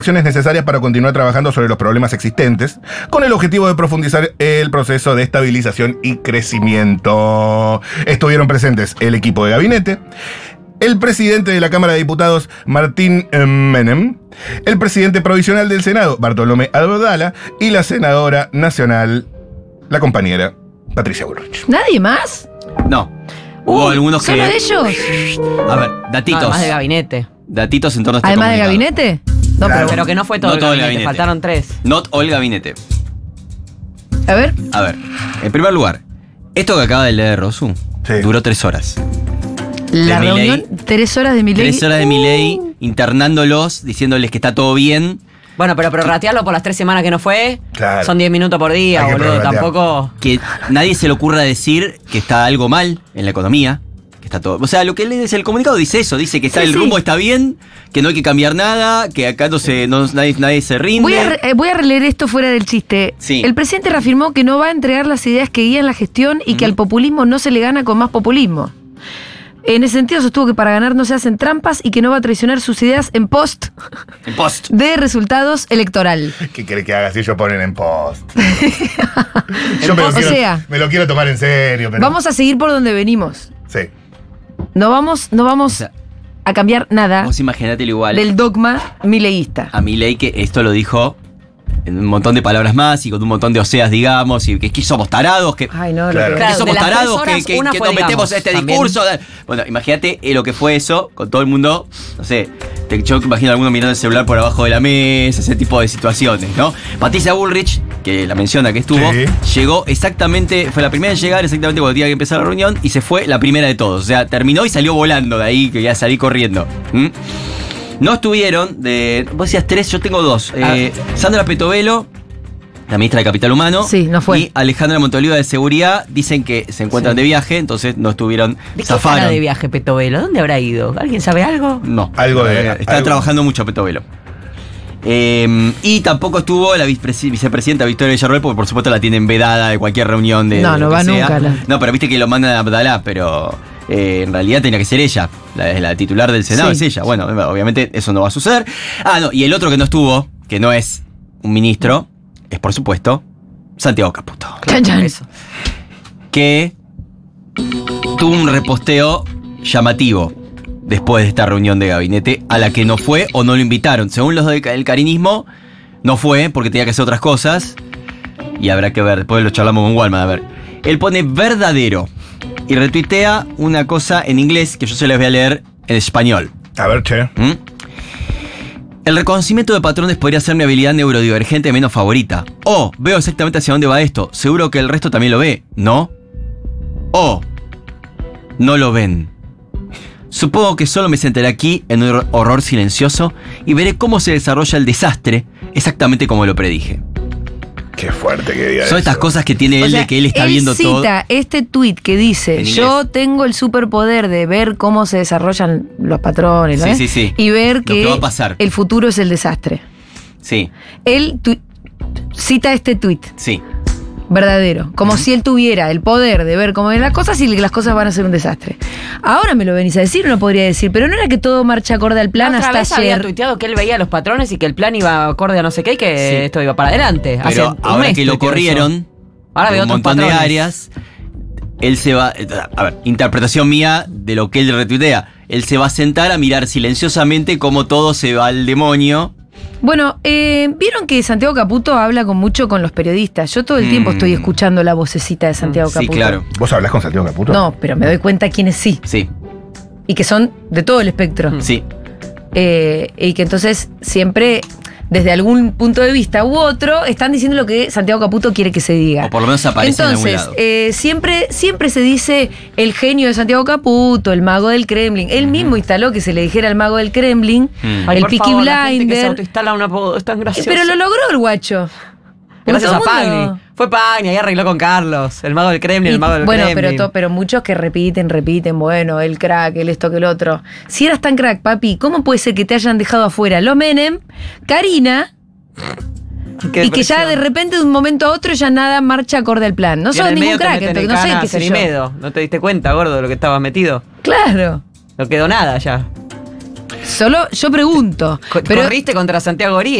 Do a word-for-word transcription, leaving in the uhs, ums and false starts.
acciones necesarias para continuar trabajando sobre los problemas existentes, con el objetivo de profundizar el proceso de estabilización y crecimiento. Estuvieron presentes el equipo de gabinete, el presidente de la Cámara de Diputados, Martín Menem, el presidente provisional del Senado, Bartolomé Abdala, y la senadora nacional, la compañera Patricia Bullrich. ¿Nadie más? No. Hubo Uy, algunos que... ¿Solo ellos? A ver, datitos. Además de gabinete. Datitos en torno a este ¿Además de comunicado. gabinete? No, Claro. pero... Pero que no fue todo, No el, todo el gabinete, gabinete. faltaron tres. Not all gabinete. A ver. A ver, en primer lugar, esto que acaba de leer Rosu Sí. duró tres horas. La De reunión, Milei. tres horas de Milei. Tres horas de Milei internándolos, diciéndoles que está todo bien. Bueno, pero prorratearlo por las tres semanas que no fue, Claro. son diez minutos por día, Hay que boludo. prorratear. Tampoco. Que nadie se le ocurra decir que está algo mal en la economía. Que está todo. O sea, lo que él dice, el comunicado dice eso, dice que está Sí, el sí. rumbo está bien, que no hay que cambiar nada, que acá no se, no, nadie, nadie se rinde. Voy a, re- eh, voy a releer esto fuera del chiste. Sí. El presidente reafirmó que no va a entregar las ideas que guían la gestión y que al populismo no se le gana con más populismo. En ese sentido sostuvo que para ganar no se hacen trampas y que no va a traicionar sus ideas en post En post. de resultados electoral. ¿Qué querés que haga si ellos ponen en post? Yo me lo, O quiero, sea, me lo quiero tomar en serio, pero... Vamos a seguir por donde venimos. Sí. No vamos, no vamos O sea, a cambiar nada Vos imaginátelo igual del dogma mileísta. a Milei, que esto lo dijo en un montón de palabras más y con un montón de oseas, digamos, y que, que somos tarados, que, Ay, no, lo Claro. que- Claro, que somos de las tres tarados, que, horas, que, una que fue, nos metemos digamos, a este también. discurso. Bueno, imagínate eh, lo que fue eso, con todo el mundo, no sé, te, yo imagino a alguno mirando el celular por abajo de la mesa, ese tipo de situaciones, ¿no? Patricia Bullrich, que la menciona que estuvo, Sí. llegó exactamente, fue la primera en llegar exactamente cuando tenía que empezar la reunión y se fue la primera de todos. O sea, terminó y salió volando de ahí, que ya salí corriendo. ¿Mm? No estuvieron, de, vos decías tres, yo tengo dos. Eh, Sandra Petovelo, la ministra de Capital Humano. Sí, no fue. Y Alejandra Montoliva de Seguridad dicen que se encuentran Sí. de viaje, entonces no estuvieron. ¿De qué zafaron. cara de viaje, Petovelo? ¿Dónde habrá ido? ¿Alguien sabe algo? No. Algo de- Eh, Está algo- trabajando mucho Petovelo. Eh, y tampoco estuvo la vicepresi- vicepresidenta Victoria Villarroel, porque por supuesto la tienen vedada de cualquier reunión de. No, de lo no que va sea. nunca la- No, pero viste que lo mandan a Abdalá, pero eh, en realidad tenía que ser ella. La, la titular del Senado Sí. es ella. Bueno, obviamente eso no va a suceder. Ah, no, y el otro que no estuvo, que no es un ministro, es por supuesto Santiago Caputo. Chan, chan. Eso. Que tuvo un reposteo llamativo después de esta reunión de gabinete, a la que no fue o no lo invitaron. Según los del carinismo, no fue porque tenía que hacer otras cosas. Y habrá que ver, después lo charlamos con Walman, a ver. Él pone verdadero y retuitea una cosa en inglés que yo se les voy a leer en español. A ver, che. ¿Mm? El reconocimiento de patrones podría ser mi habilidad neurodivergente menos favorita. O, veo exactamente hacia dónde va esto. Seguro que el resto también lo ve, ¿no? O, no lo ven. Supongo que solo me sentaré aquí en un horror silencioso y veré cómo se desarrolla el desastre exactamente como lo predije. Qué fuerte que diga Son estas eso. cosas que tiene O él sea, de que él está él viendo cita todo. este tuit que dice, En inglés. yo tengo el superpoder de ver cómo se desarrollan los patrones, ¿no? Sí, ¿Eh? sí, sí. Y ver Lo que, que va a pasar. el futuro es el desastre. Sí, Él tu- cita este tuit, sí. verdadero, como si él tuviera el poder de ver cómo ven las cosas y que las cosas van a ser un desastre. Ahora me lo venís a decir, no podría decir, pero no era que todo marcha acorde al plan La otra hasta vez había ayer. tuiteado que él veía los patrones y que el plan iba acorde a no sé qué y que Sí. esto iba para adelante. Hace Pero un ahora mes que lo tuiteó eso. corrieron, Ahora de veo un otros montón de patrones. áreas, él se va. A ver, interpretación mía de lo que él retuitea. Él se va a sentar a mirar silenciosamente cómo todo se va al demonio. Bueno, eh, vieron que Santiago Caputo habla con mucho con los periodistas. Yo todo el tiempo Mm. estoy escuchando la vocecita de Santiago Sí, Caputo. claro. ¿Vos hablás con Santiago Caputo? No, pero me doy cuenta quiénes sí. Sí, Y que son de todo el espectro. sí. Eh, y que entonces siempre, desde algún punto de vista u otro, están diciendo lo que Santiago Caputo quiere que se diga. O por lo menos aparece en Entonces, algún lado. eh, siempre, siempre se dice el genio de Santiago Caputo, el mago del Kremlin. Él mismo instaló que se le dijera el mago del Kremlin, Mm. Ay, el por Peaky favor, la gente que se Blinder. autoinstala un apodo, es tan Eh, gracioso. Pero lo logró el guacho. Gracias a Todo el mundo- Pagni. Fue Pagni, ahí arregló con Carlos, el mago del Kremlin, Y, el mago del bueno, Kremlin. pero, to- pero muchos que repiten, repiten, bueno, el crack, el esto que el otro. Si eras tan crack, papi, ¿cómo puede ser que te hayan dejado afuera los Menem, Karina, Qué y que ya depresión. de repente de un momento a otro ya nada marcha acorde al plan? No Y en sos el ningún medio te crack, meten entonces en no sé cana qué sé a yo. Cerimedo. ¿No te diste cuenta, gordo, de lo que estabas metido? Claro. No quedó nada ya. Solo yo pregunto. Co- Pero Corriste contra Santiago Gorí.